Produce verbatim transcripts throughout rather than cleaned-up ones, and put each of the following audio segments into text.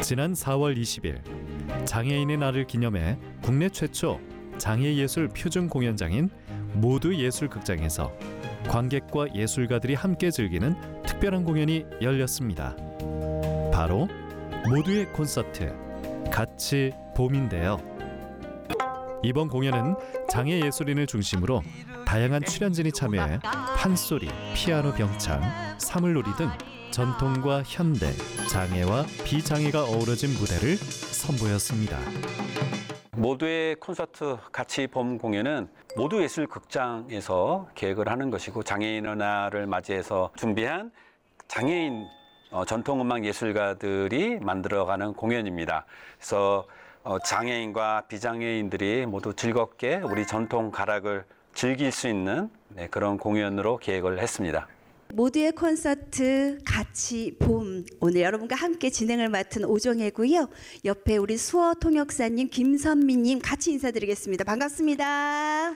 지난 사월 이십일 장애인의 날을 기념해 국내 최초 장애예술 표준 공연장인 모두예술극장에서 관객과 예술가들이 함께 즐기는 특별한 공연이 열렸습니다. 바로 모두의 콘서트, 같이 봄인데요. 이번 공연은 장애예술인을 중심으로 다양한 출연진이 참여해 판소리, 피아노 병창, 사물놀이 등 전통과 현대, 장애와 비장애가 어우러진 무대를 선보였습니다. 모두의 콘서트 같이 봄 공연은 모두예술극장에서 계획을 하는 것이고, 장애인의 날을 맞이해서 준비한 장애인 어, 전통음악 예술가들이 만들어가는 공연입니다. 그래서 어, 장애인과 비장애인들이 모두 즐겁게 우리 전통 가락을 즐길 수 있는 네, 그런 공연으로 계획을 했습니다. 모두의 콘서트 같이 봄, 오늘 여러분과 함께 진행을 맡은 오정혜고요. 옆에 우리 수어 통역사님 김선미님 같이 인사드리겠습니다. 반갑습니다.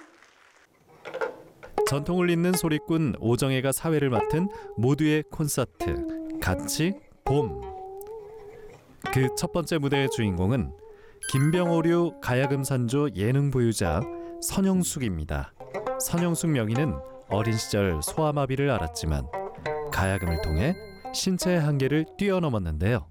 전통을 잇는 소리꾼 오정혜가 사회를 맡은 모두의 콘서트, 같이 봄. 그 첫 번째 무대의 주인공은 김병오류 가야금산조 예능 보유자 선영숙입니다. 선영숙 명의는 어린 시절 소아마비를 앓았지만 가야금을 통해 신체의 한계를 뛰어넘었는데요.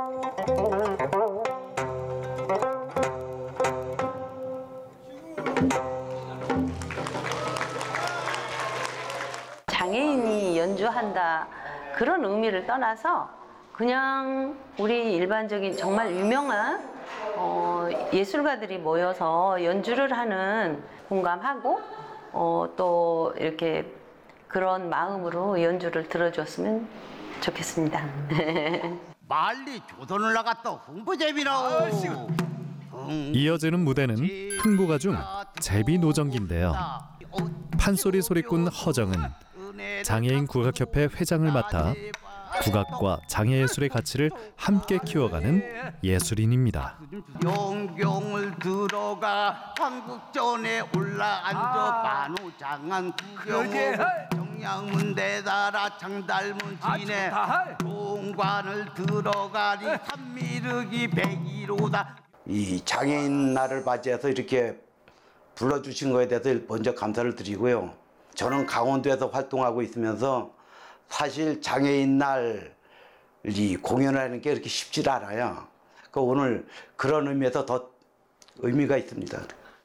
장애인이 연주한다 그런 의미를 떠나서 그냥 우리 일반적인 정말 유명한 어, 예술가들이 모여서 연주를 하는 공감하고 어, 또 이렇게 그런 마음으로 연주를 들어줬으면 좋겠습니다. 빨리 조선을 나갔다 홍보제비라오. 이어지는 무대는 흥부가 중 제비노정기인데요. 판소리 소리꾼 허정은 장애인 국악협회 회장을 맡아 국악과 장애예술의 가치를 함께 키워가는 예술인입니다. 영경을 들어가 한국전에 올라앉아 반우장한 구경을 정양문대 달아 장달문 지내 동관을 들어가니 산미륵이 백일오다. 이 장애인 날을 맞이해서 이렇게 불러주신 거에 대해서 먼저 감사를 드리고요. 저는 강원도에서 활동하고 있으면서 사실 장애인 날이 공연을 하는 게 그렇게 쉽지 않아요. 그러니까 오늘 그런 의미에서 더 의미가 있습니다.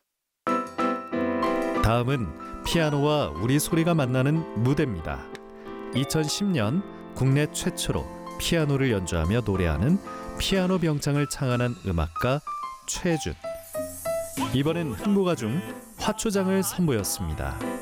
다음은 피아노와 우리 소리가 만나는 무대입니다. 이천십 년 국내 최초로 피아노를 연주하며 노래하는 피아노 병창을 창안한 음악가 최준. 이번엔 흥부가 중 화초장을 선보였습니다.